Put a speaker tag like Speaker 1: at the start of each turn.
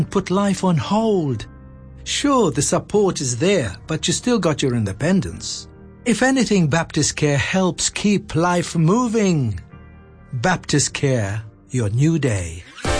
Speaker 1: put life on hold. Sure, the support is there, but you still got your independence. If anything, Baptist Care helps keep life moving. Baptist Care, your new day.